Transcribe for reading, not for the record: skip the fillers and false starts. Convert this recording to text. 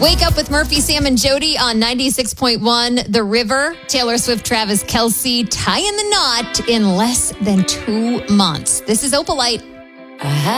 Wake Up with Murphy, Sam, and Jody on 96.1 The River. Taylor Swift, Travis Kelce tying the knot in less than 2 months. This is Opalite.